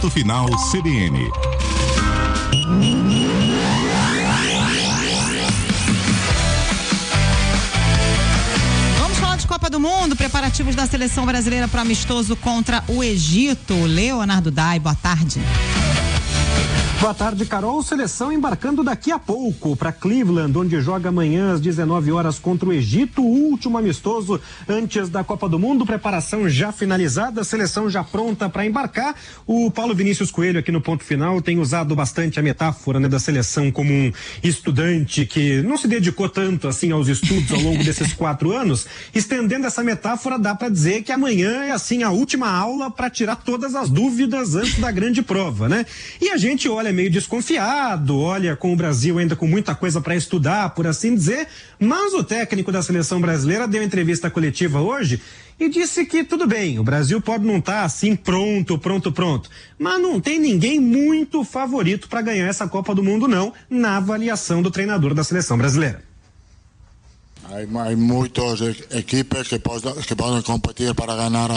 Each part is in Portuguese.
Ponto Final CBN. Vamos falar de Copa do Mundo, preparativos da seleção brasileira para amistoso contra o Egito. Leonardo Dai, boa tarde. Boa tarde, Carol. Seleção embarcando daqui a pouco para Cleveland, onde joga amanhã às 19 horas contra o Egito, o último amistoso antes da Copa do Mundo. Preparação já finalizada, seleção já pronta para embarcar. O Paulo Vinícius Coelho aqui no Ponto Final tem usado bastante a metáfora, né, da seleção como um estudante que não se dedicou tanto assim aos estudos ao longo desses 4 anos. Estendendo essa metáfora, dá para dizer que amanhã é assim a última aula para tirar todas as dúvidas antes da grande prova, né? E a gente olha meio desconfiado, olha com o Brasil ainda com muita coisa para estudar, por assim dizer, mas o técnico da seleção brasileira deu entrevista coletiva hoje e disse que tudo bem, o Brasil pode não estar assim pronto, mas não tem ninguém muito favorito para ganhar essa Copa do Mundo não, na avaliação do treinador da seleção brasileira. Hay muchas equipos que pueden competir para ganar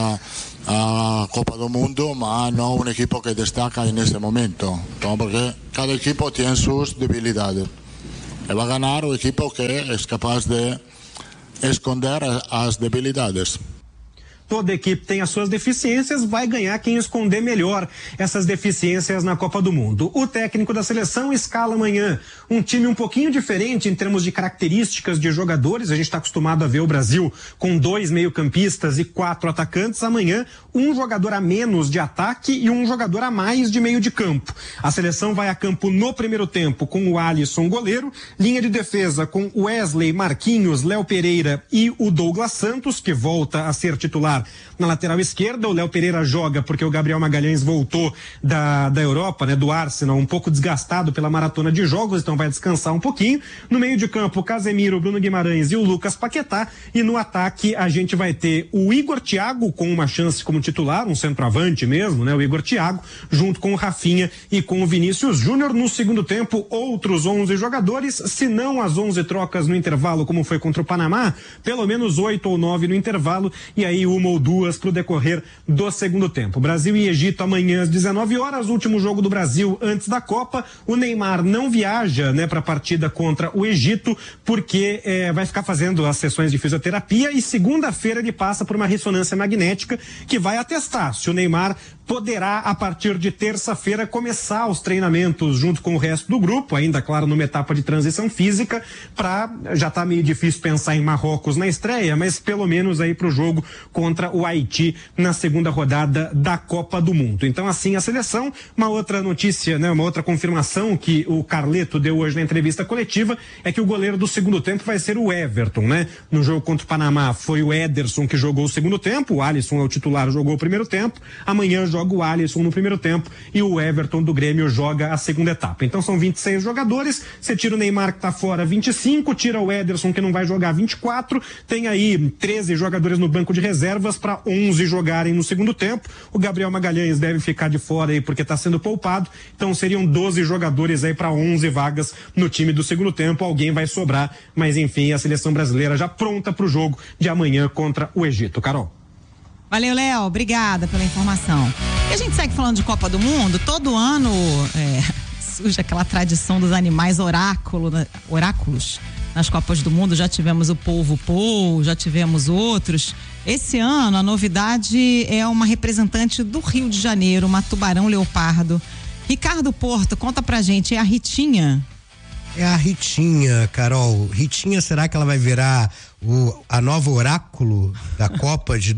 a Copa do Mundo, pero no un equipo que destaca en ese momento. Porque cada equipo tiene sus debilidades. Y va a ganar un equipo que es capaz de esconder las debilidades. Toda equipe tem as suas deficiências, vai ganhar quem esconder melhor essas deficiências na Copa do Mundo. O técnico da seleção escala amanhã um time um pouquinho diferente em termos de características de jogadores. A gente está acostumado a ver o Brasil com 2 meio-campistas e 4 atacantes. Amanhã, um jogador a menos de ataque e um jogador a mais de meio de campo. A seleção vai a campo no primeiro tempo com o Alisson goleiro, linha de defesa com Wesley, Marquinhos, Léo Pereira e o Douglas Santos, que volta a ser titular na lateral esquerda. O Léo Pereira joga porque o Gabriel Magalhães voltou da Europa, né, do Arsenal, um pouco desgastado pela maratona de jogos, então vai descansar um pouquinho. No meio de campo, Casemiro, Bruno Guimarães e o Lucas Paquetá. E no ataque a gente vai ter o Igor Thiago com uma chance como titular, um centroavante mesmo, né, o Igor Thiago, junto com o Rafinha e com o Vinícius Júnior. No segundo tempo, outros 11 jogadores, se não as 11 trocas no intervalo, como foi contra o Panamá, pelo menos 8 ou 9 no intervalo, e aí uma ou duas para o decorrer do segundo tempo. Brasil e Egito amanhã às 19 horas, último jogo do Brasil antes da Copa. O Neymar não viaja, né, para a partida contra o Egito, porque vai ficar fazendo as sessões de fisioterapia e segunda-feira ele passa por uma ressonância magnética que vai atestar se o Neymar poderá, a partir de terça-feira, começar os treinamentos junto com o resto do grupo, ainda, claro, numa etapa de transição física, já tá meio difícil pensar em Marrocos na estreia, mas pelo menos aí pro jogo contra o Haiti na segunda rodada da Copa do Mundo. Então, assim, a seleção, uma outra notícia, né, uma outra confirmação que o Carleto deu hoje na entrevista coletiva é que o goleiro do segundo tempo vai ser o Everton, né? No jogo contra o Panamá foi o Ederson que jogou o segundo tempo, o Alisson é o titular, jogou o primeiro tempo, amanhã joga o Alisson no primeiro tempo e o Everton do Grêmio joga a segunda etapa. Então são 26 jogadores, você tira o Neymar que tá fora, 25, tira o Ederson que não vai jogar, 24, tem aí 13 jogadores no banco de reservas para 11 jogarem no segundo tempo. O Gabriel Magalhães deve ficar de fora aí porque tá sendo poupado, então seriam 12 jogadores aí para 11 vagas no time do segundo tempo, alguém vai sobrar, mas enfim, a seleção brasileira já pronta pro jogo de amanhã contra o Egito. Carol. Valeu, Léo, obrigada pela informação. E a gente segue falando de Copa do Mundo, todo ano surge aquela tradição dos animais oráculos nas Copas do Mundo. Já tivemos o polvo Paul, já tivemos outros. Esse ano a novidade é uma representante do Rio de Janeiro, uma tubarão leopardo. Ricardo Porto, conta pra gente, é a Ritinha? É a Ritinha, Carol. Ritinha, será que ela vai virar a nova oráculo da Copa de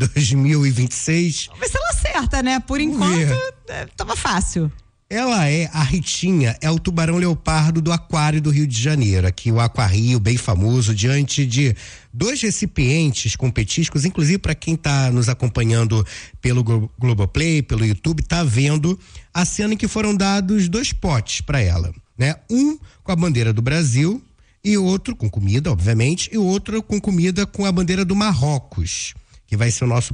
2026? Vamos ver se ela acerta, né? Por enquanto, tava fácil. Ela a Ritinha, é o tubarão leopardo do aquário do Rio de Janeiro, aqui o Aquario, bem famoso, diante de 2 recipientes com petiscos, inclusive para quem está nos acompanhando pelo Globoplay, pelo YouTube, tá vendo a cena em que foram dados 2 potes para ela, né? Um com a bandeira do Brasil e outro com comida, obviamente, e outro com comida com a bandeira do Marrocos, que vai ser o nosso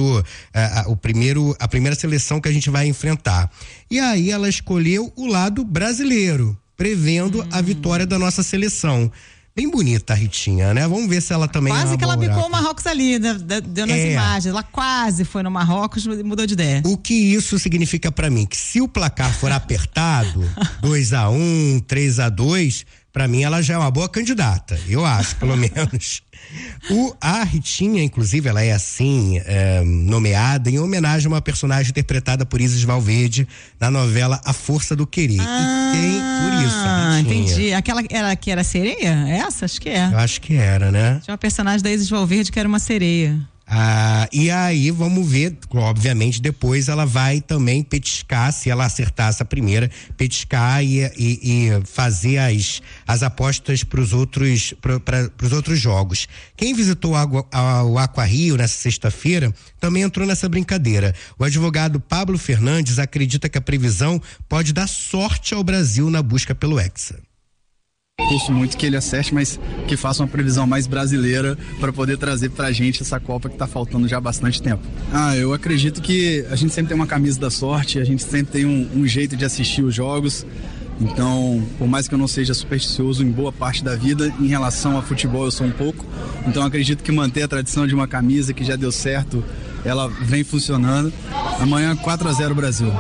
a primeira seleção que a gente vai enfrentar. E aí ela escolheu o lado brasileiro, prevendo a vitória da nossa seleção. bem bonita a Ritinha, né? Vamos ver se ela também quase que ela bicou o Marrocos ali, deu nas imagens. Ela quase foi no Marrocos, mudou de ideia. O que isso significa pra mim? Que se o placar for apertado, 2-1, 3-2, pra mim ela já é uma boa candidata, eu acho, pelo menos. A Ritinha, inclusive, ela é assim, nomeada em homenagem a uma personagem interpretada por Isis Valverde na novela A Força do Querer. E tem por isso a Ritinha. Entendi. Aquela que era sereia? Essa? Acho que é. Eu acho que era, né? Tinha uma personagem da Isis Valverde que era uma sereia. E aí vamos ver, obviamente depois ela vai também petiscar, se ela acertar essa primeira, petiscar e fazer as apostas para os outros jogos. Quem visitou o AquaRio nessa sexta-feira também entrou nessa brincadeira. O advogado Pablo Fernandes acredita que a previsão pode dar sorte ao Brasil na busca pelo Hexa. Gosto muito que ele acerte, mas que faça uma previsão mais brasileira para poder trazer pra gente essa Copa que tá faltando já há bastante tempo. Eu acredito que a gente sempre tem uma camisa da sorte, a gente sempre tem um jeito de assistir os jogos. Então, por mais que eu não seja supersticioso em boa parte da vida, em relação a futebol eu sou um pouco. Então acredito que manter a tradição de uma camisa que já deu certo, ela vem funcionando. Amanhã 4-0 Brasil.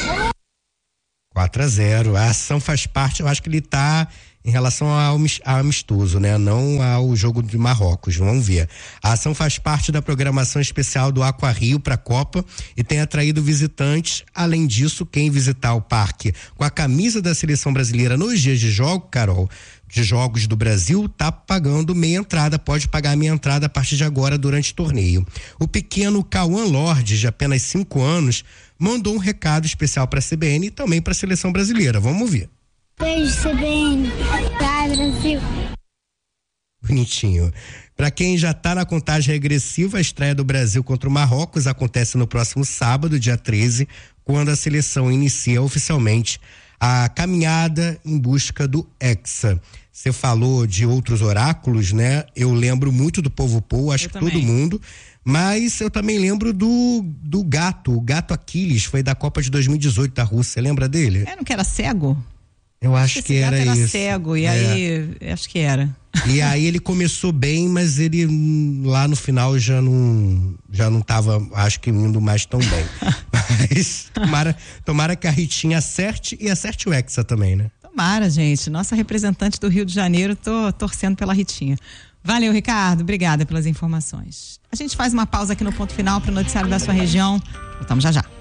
4-0, a ação faz parte, eu acho que ele tá em relação ao amistoso, né? Não ao jogo de Marrocos, vamos ver. A ação faz parte da programação especial do AquaRio para a Copa e tem atraído visitantes. Além disso, quem visitar o parque com a camisa da seleção brasileira nos dias de jogo, Carol, de jogos do Brasil, tá pagando meia entrada, pode pagar meia entrada a partir de agora durante o torneio. O pequeno Cauã Lorde, de apenas 5 anos, mandou um recado especial para a CBN e também para a seleção brasileira. Vamos ver. Beijo, CBN. Vai, Brasil. Bonitinho. Para quem já está na contagem regressiva, a estreia do Brasil contra o Marrocos acontece no próximo sábado, dia 13, quando a seleção inicia oficialmente a caminhada em busca do Hexa. Você falou de outros oráculos, né? Eu lembro muito do Povo Pou, acho que todo mundo, mas eu também lembro do gato, o gato Aquiles, foi da Copa de 2018 da Rússia, lembra dele? Não que era cego? Eu acho que era isso. Cego, e aí, acho que era. E aí ele começou bem, mas ele lá no final já não tava, acho que indo mais tão bem. Mas tomara que a Ritinha acerte e acerte o Hexa também, né? Tomara, gente. Nossa representante do Rio de Janeiro, tô torcendo pela Ritinha. Valeu, Ricardo. Obrigada pelas informações. A gente faz uma pausa aqui no Ponto Final para o noticiário da sua região. Voltamos já já.